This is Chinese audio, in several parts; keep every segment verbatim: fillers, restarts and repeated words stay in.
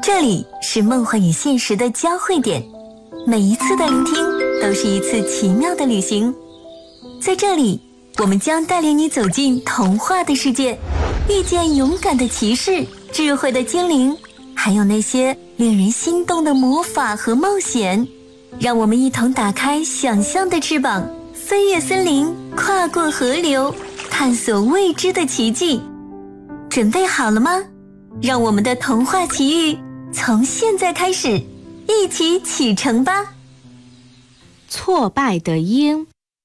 这里是梦幻与现实的交汇点，每一次的聆听都是一次奇妙的旅行。在这里，我们将带领你走进童话的世界，遇见勇敢的骑士、智慧的精灵，还有那些令人心动的魔法和冒险。让我们一同打开想象的翅膀，飞越森林，跨过河流，探索未知的奇迹。准备好了吗？让我们的童话奇遇从现在开始，一起启程吧。 挫败的鹰。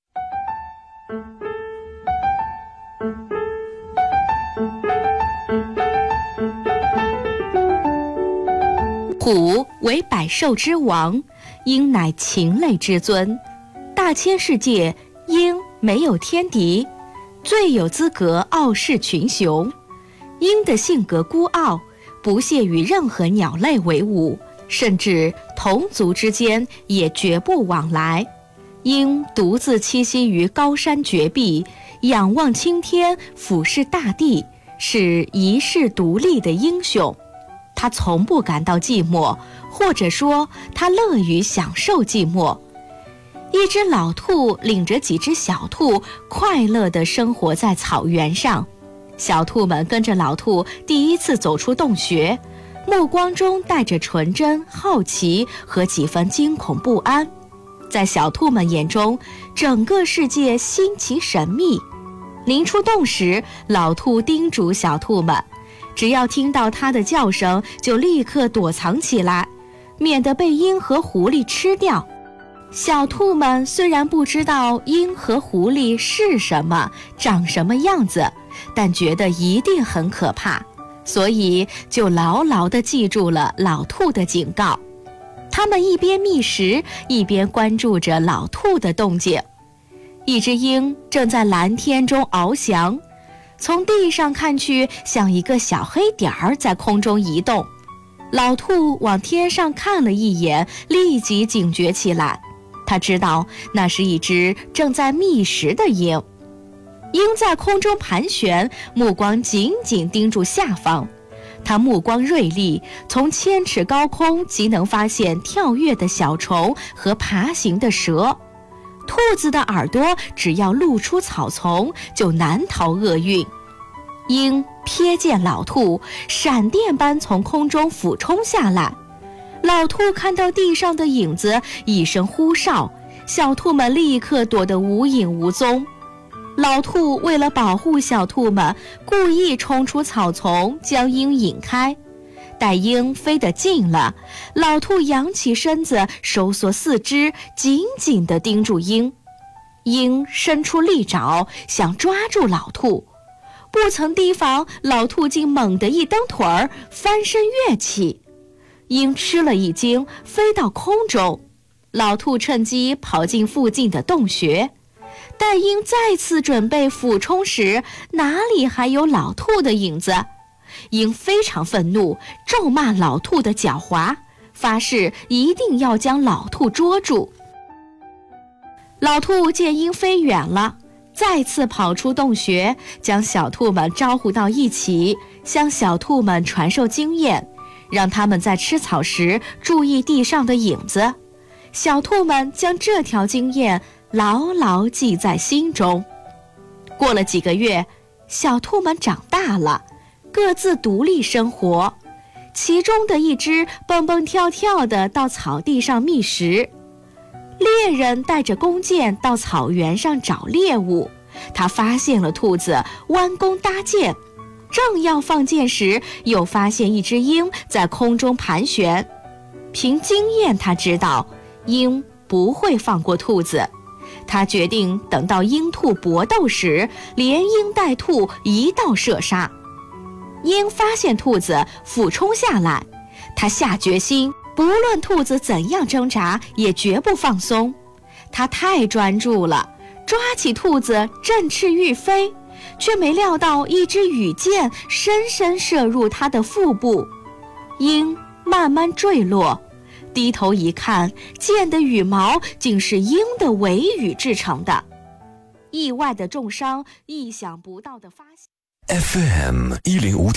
虎为百兽之王，鹰乃禽类之尊。大千世界，鹰没有天敌，最有资格傲视群雄。鹰的性格孤傲，不屑与任何鸟类为伍，甚至同族之间也绝不往来。鹰独自栖息于高山绝壁，仰望青天，俯视大地，是一世独立的英雄。他从不感到寂寞，或者说他乐于享受寂寞。一只老兔领着几只小兔快乐地生活在草原上。小兔们跟着老兔第一次走出洞穴，目光中带着纯真、好奇和几分惊恐不安。在小兔们眼中，整个世界新奇神秘。临出洞时，老兔叮嘱小兔们，只要听到它的叫声，就立刻躲藏起来，免得被鹰和狐狸吃掉。小兔们虽然不知道鹰和狐狸是什么，长什么样子，但觉得一定很可怕，所以就牢牢地记住了老兔的警告。他们一边觅食，一边关注着老兔的动静。一只鹰正在蓝天中翱翔，从地上看去，像一个小黑点儿在空中移动。老兔往天上看了一眼，立即警觉起来。他知道那是一只正在觅食的鹰。鹰在空中盘旋，目光紧紧盯住下方。它目光锐利，从千尺高空即能发现跳跃的小虫和爬行的蛇。兔子的耳朵只要露出草丛，就难逃厄运。鹰瞥见老兔，闪电般从空中俯冲下来。老兔看到地上的影子，一声呼哨，小兔们立刻躲得无影无踪。老兔为了保护小兔们，故意冲出草丛，将鹰引开。待鹰飞得近了，老兔扬起身子，收缩四肢，紧紧地盯住鹰。鹰伸出利爪，想抓住老兔，不曾提防，老兔竟猛地一蹬腿儿，翻身跃起。鹰吃了一惊，飞到空中。老兔趁机跑进附近的洞穴。待鹰再次准备俯冲时，哪里还有老兔的影子？鹰非常愤怒，咒骂老兔的狡猾，发誓一定要将老兔捉住。老兔见鹰飞远了，再次跑出洞穴，将小兔们招呼到一起，向小兔们传授经验，让他们在吃草时注意地上的影子。小兔们将这条经验牢牢记在心中。过了几个月，小兔们长大了，各自独立生活。其中的一只蹦蹦跳跳地到草地上觅食。猎人带着弓箭到草原上找猎物，他发现了兔子，弯弓搭箭。正要放箭时，又发现一只鹰在空中盘旋。凭经验，他知道鹰不会放过兔子。他决定等到鹰兔搏斗时，连鹰带兔一道射杀。鹰发现兔子，俯冲下来。他下决心，不论兔子怎样挣扎，也绝不放松。他太专注了，抓起兔子振翅欲飞，却没料到一支羽箭深深射入他的腹部。鹰慢慢坠落，低头一看，箭的羽毛竟是鹰的尾羽制成的。意外的重伤，意想不到的发现。 F M 一零五。